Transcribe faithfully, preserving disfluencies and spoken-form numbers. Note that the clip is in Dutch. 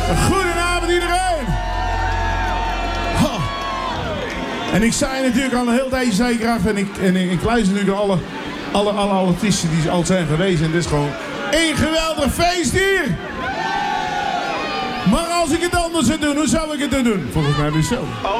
Goedenavond iedereen. Ha. En ik zei natuurlijk al een heel tijdje zeker af. En ik, en ik, ik luister natuurlijk alle, alle, alle, alle artiesten die al zijn geweest. En dit is gewoon een geweldig feest hier. Maar als ik het anders zou doen, hoe zou ik het dan doen? Volgens mij dus zo.